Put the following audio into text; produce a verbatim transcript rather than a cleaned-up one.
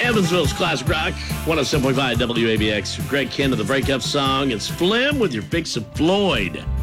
Evansville's Classic Rock, one oh seven point five W A B X. Greg Kent of the breakup song. It's Flim with your fix of Floyd.